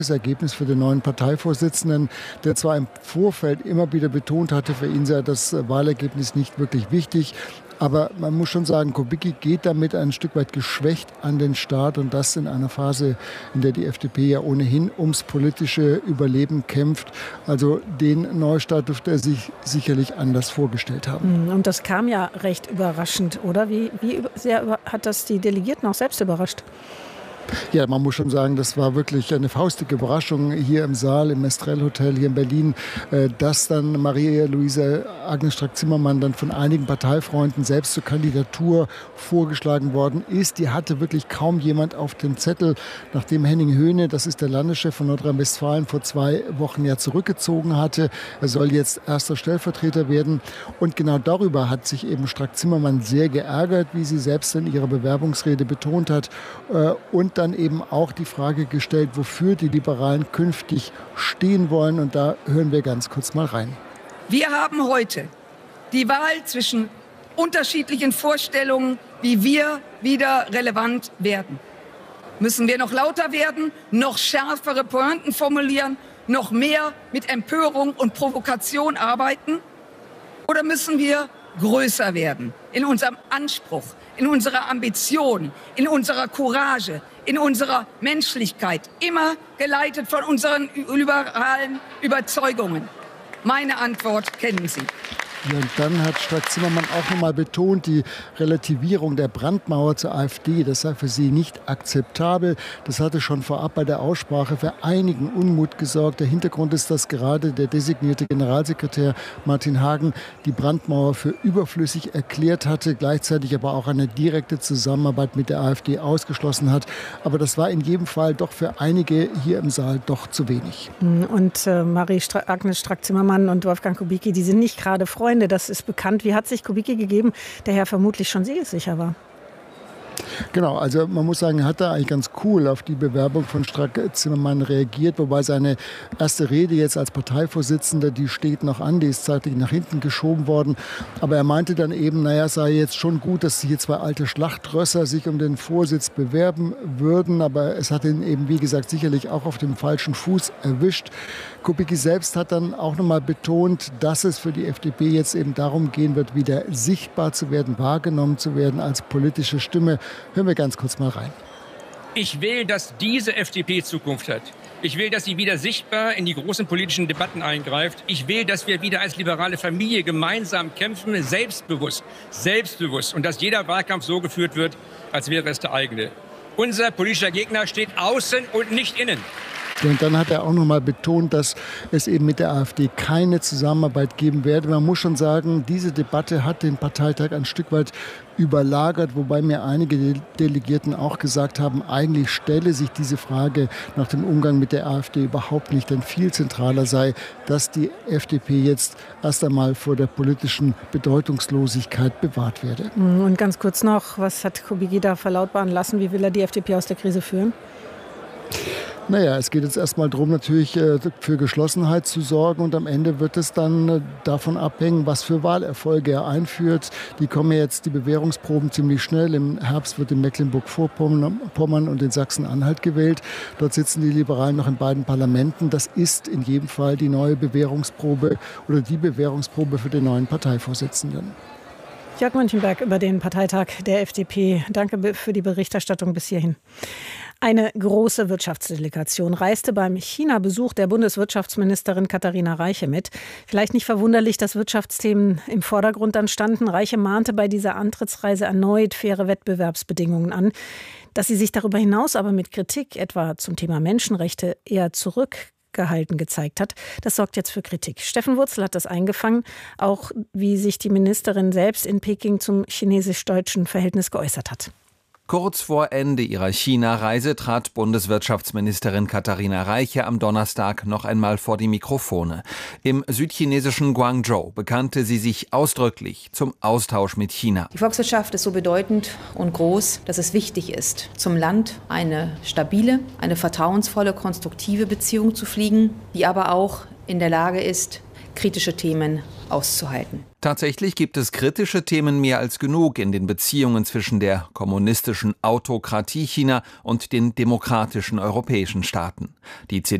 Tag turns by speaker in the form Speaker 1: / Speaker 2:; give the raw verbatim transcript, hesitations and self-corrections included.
Speaker 1: Das Ergebnis für den neuen Parteivorsitzenden, der zwar im Vorfeld immer wieder betont hatte, für ihn sei das Wahlergebnis nicht wirklich wichtig. Aber man muss schon sagen, Kubicki geht damit ein Stück weit geschwächt an den Start und das in einer Phase, in der die F D P ja ohnehin ums politische Überleben kämpft. Also den Neustart dürfte er sich sicherlich anders vorgestellt haben.
Speaker 2: Und das kam ja recht überraschend, oder? Wie, wie sehr hat das die Delegierten auch selbst überrascht?
Speaker 1: Ja, man muss schon sagen, das war wirklich eine faustige Überraschung hier im Saal, im Mestrel Hotel hier in Berlin, dass dann Maria-Luisa Agnes Strack-Zimmermann dann von einigen Parteifreunden selbst zur Kandidatur vorgeschlagen worden ist. Die hatte wirklich kaum jemand auf dem Zettel, nachdem Henning Höhne, das ist der Landeschef von Nordrhein-Westfalen, vor zwei Wochen ja zurückgezogen hatte. Er soll jetzt erster Stellvertreter werden. Und genau darüber hat sich eben Strack-Zimmermann sehr geärgert, wie sie selbst in ihrer Bewerbungsrede betont hat. Und dann eben auch die Frage gestellt, wofür die Liberalen künftig stehen wollen. Und da hören wir ganz kurz mal rein.
Speaker 3: Wir haben heute die Wahl zwischen unterschiedlichen Vorstellungen, wie wir wieder relevant werden. Müssen wir noch lauter werden, noch schärfere Pointen formulieren, noch mehr mit Empörung und Provokation arbeiten? Oder müssen wir größer werden in unserem Anspruch, in unserer Ambition, in unserer Courage, in unserer Menschlichkeit, immer geleitet von unseren liberalen Überzeugungen? Meine Antwort kennen Sie.
Speaker 1: Ja, und dann hat Strack-Zimmermann auch noch mal betont, die Relativierung der Brandmauer zur AfD, das sei für sie nicht akzeptabel. Das hatte schon vorab bei der Aussprache für einigen Unmut gesorgt. Der Hintergrund ist, dass gerade der designierte Generalsekretär Martin Hagen die Brandmauer für überflüssig erklärt hatte, gleichzeitig aber auch eine direkte Zusammenarbeit mit der AfD ausgeschlossen hat. Aber das war in jedem Fall doch für einige hier im Saal doch zu wenig.
Speaker 2: Und äh, Marie-Agnes Strack-Zimmermann und Wolfgang Kubicki, die sind nicht gerade Freunde. Das ist bekannt. Wie hat sich Kubicki gegeben, der ja vermutlich schon siegessicher war?
Speaker 1: Genau, also man muss sagen, er hat da eigentlich ganz cool auf die Bewerbung von Strack-Zimmermann reagiert, wobei seine erste Rede jetzt als Parteivorsitzender, die steht noch an, die ist zeitlich nach hinten geschoben worden. Aber er meinte dann eben, naja, es sei jetzt schon gut, dass hier zwei alte Schlachtrösser sich um den Vorsitz bewerben würden, aber es hat ihn eben, wie gesagt, sicherlich auch auf dem falschen Fuß erwischt. Kubicki selbst hat dann auch noch mal betont, dass es für die F D P jetzt eben darum gehen wird, wieder sichtbar zu werden, wahrgenommen zu werden als politische Stimme. Hören wir ganz kurz mal rein.
Speaker 4: Ich will, dass diese F D P Zukunft hat. Ich will, dass sie wieder sichtbar in die großen politischen Debatten eingreift. Ich will, dass wir wieder als liberale Familie gemeinsam kämpfen, selbstbewusst, selbstbewusst. Und dass jeder Wahlkampf so geführt wird, als wäre es der eigene. Unser politischer Gegner steht außen und nicht innen.
Speaker 1: Und dann hat er auch noch mal betont, dass es eben mit der AfD keine Zusammenarbeit geben werde. Man muss schon sagen, diese Debatte hat den Parteitag ein Stück weit überlagert, wobei mir einige Delegierten auch gesagt haben, eigentlich stelle sich diese Frage nach dem Umgang mit der AfD überhaupt nicht, denn viel zentraler sei, dass die F D P jetzt erst einmal vor der politischen Bedeutungslosigkeit bewahrt werde.
Speaker 2: Und ganz kurz noch, was hat Kubicki da verlautbaren lassen? Wie will er die F D P aus der Krise führen?
Speaker 1: Naja, es geht jetzt erstmal darum, natürlich für Geschlossenheit zu sorgen und am Ende wird es dann davon abhängen, was für Wahlerfolge er einführt. Die kommen jetzt, die Bewährungsproben, ziemlich schnell. Im Herbst wird in Mecklenburg-Vorpommern und in Sachsen-Anhalt gewählt. Dort sitzen die Liberalen noch in beiden Parlamenten. Das ist in jedem Fall die neue Bewährungsprobe oder die Bewährungsprobe für den neuen Parteivorsitzenden.
Speaker 2: Jörg Münchenberg über den Parteitag der F D P. Danke für die Berichterstattung bis hierhin. Eine große Wirtschaftsdelegation reiste beim China-Besuch der Bundeswirtschaftsministerin Katharina Reiche mit. Vielleicht nicht verwunderlich, dass Wirtschaftsthemen im Vordergrund dann standen. Reiche mahnte bei dieser Antrittsreise erneut faire Wettbewerbsbedingungen an. Dass sie sich darüber hinaus aber mit Kritik, etwa zum Thema Menschenrechte, eher zurückgehalten gezeigt hat, das sorgt jetzt für Kritik. Steffen Wurzel hat das eingefangen, auch wie sich die Ministerin selbst in Peking zum chinesisch-deutschen Verhältnis geäußert hat.
Speaker 5: Kurz vor Ende ihrer China-Reise trat Bundeswirtschaftsministerin Katharina Reiche am Donnerstag noch einmal vor die Mikrofone. Im südchinesischen Guangzhou bekannte sie sich ausdrücklich zum Austausch mit China.
Speaker 6: Die Volkswirtschaft ist so bedeutend und groß, dass es wichtig ist, zum Land eine stabile, eine vertrauensvolle, konstruktive Beziehung zu pflegen, die aber auch in der Lage ist, kritische Themen auszuhalten.
Speaker 5: Tatsächlich gibt es kritische Themen mehr als genug in den Beziehungen zwischen der kommunistischen Autokratie China und den demokratischen europäischen Staaten. Die